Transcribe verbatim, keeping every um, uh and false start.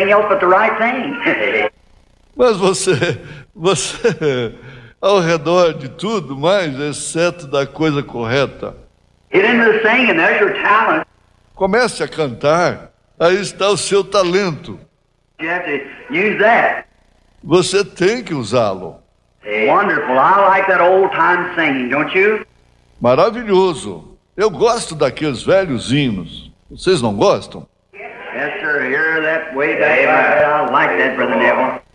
anything else but the right thing. Mas você, você, ao redor de tudo, mais exceto da coisa correta. Get into the singing, there's your talent. Comece a cantar, aí está o seu talento. You have to use that. Você tem que usá-lo. Wonderful. I like that old time singing, don't you? Maravilhoso. Eu gosto daqueles velhos hinos. Vocês não gostam? Yes, sir. Hear that way back. I like that, Brother Neville.